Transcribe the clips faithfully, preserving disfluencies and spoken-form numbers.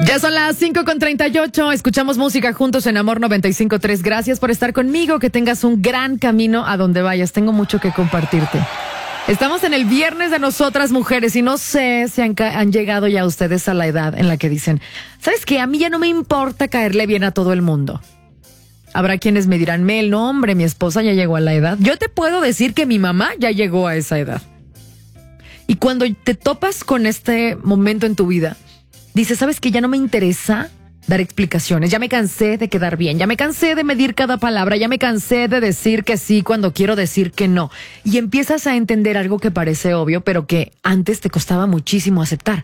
Ya son las cinco con treinta y ocho. Escuchamos música juntos en Amor noventa y cinco punto tres. Gracias por estar conmigo. Que tengas un gran camino a donde vayas. Tengo mucho que compartirte. Estamos en el viernes de nosotras mujeres y no sé si han, han llegado ya ustedes a la edad en la que dicen, ¿sabes qué? A mí ya no me importa caerle bien a todo el mundo. Habrá quienes me dirán, Mel, no hombre, mi esposa ya llegó a la edad. Yo te puedo decir que mi mamá ya llegó a esa edad. Y cuando te topas con este momento en tu vida, dices, ¿sabes qué? Ya no me interesa dar explicaciones. Ya me cansé de quedar bien. Ya me cansé de medir cada palabra. Ya me cansé de decir que sí cuando quiero decir que no. Y empiezas a entender algo que parece obvio, pero que antes te costaba muchísimo aceptar.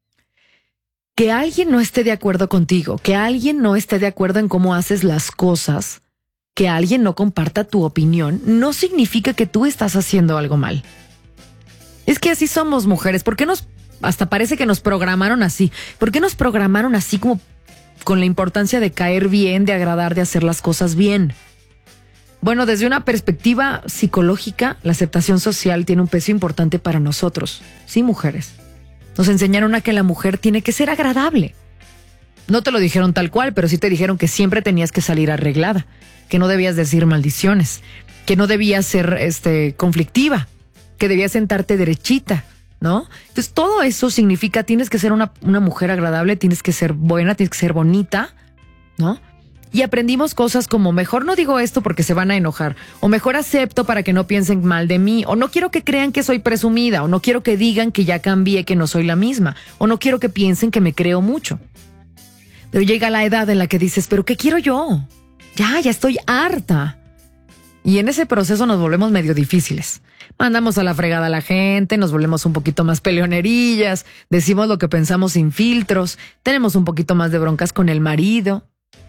Que alguien no esté de acuerdo contigo, que alguien no esté de acuerdo en cómo haces las cosas, que alguien no comparta tu opinión, no significa que tú estás haciendo algo mal. Es que así somos mujeres. ¿Por qué nos, hasta parece que nos programaron así? ¿Por qué nos programaron así como con la importancia de caer bien, de agradar, de hacer las cosas bien? Bueno, desde una perspectiva psicológica, la aceptación social tiene un peso importante para nosotros. Sí, mujeres. Nos enseñaron a que la mujer tiene que ser agradable. No te lo dijeron tal cual, pero sí te dijeron que siempre tenías que salir arreglada, que no debías decir maldiciones, que no debías ser este, conflictiva, que debías sentarte derechita, ¿no? Entonces todo eso significa tienes que ser una, una mujer agradable, tienes que ser buena, tienes que ser bonita, ¿no? Y aprendimos cosas como mejor no digo esto porque se van a enojar, o mejor acepto para que no piensen mal de mí, o no quiero que crean que soy presumida, o no quiero que digan que ya cambié, que no soy la misma, o no quiero que piensen que me creo mucho. Pero llega la edad en la que dices, ¿pero qué quiero yo? Ya, ya estoy harta. Y en ese proceso nos volvemos medio difíciles. Mandamos a la fregada a la gente, nos volvemos un poquito más peleonerillas, decimos lo que pensamos sin filtros, tenemos un poquito más de broncas con el marido.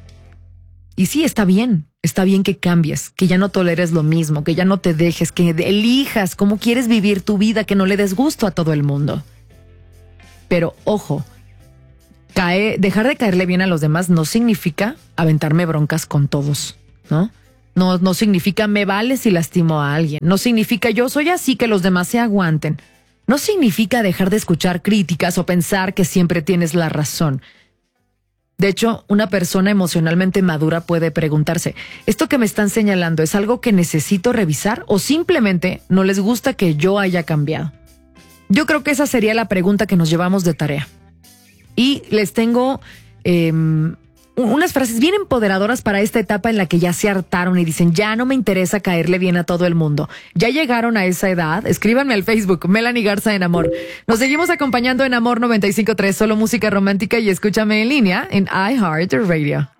Y sí, está bien, está bien que cambies, que ya no toleres lo mismo, que ya no te dejes, que elijas cómo quieres vivir tu vida, que no le des gusto a todo el mundo. Pero ojo, cae, dejar de caerle bien a los demás no significa aventarme broncas con todos, ¿no? No, no significa me vale si lastimo a alguien. No significa yo soy así que los demás se aguanten. No significa dejar de escuchar críticas o pensar que siempre tienes la razón. De hecho, una persona emocionalmente madura puede preguntarse, ¿esto que me están señalando es algo que necesito revisar o simplemente no les gusta que yo haya cambiado? Yo creo que esa sería la pregunta que nos llevamos de tarea. Y les tengo eh, unas frases bien empoderadoras para esta etapa en la que ya se hartaron y dicen, ya no me interesa caerle bien a todo el mundo. Ya llegaron a esa edad. Escríbanme al Facebook, Melanie Garza en Amor. Nos seguimos acompañando en Amor noventa y cinco punto tres, solo música romántica, y escúchame en línea en iHeartRadio.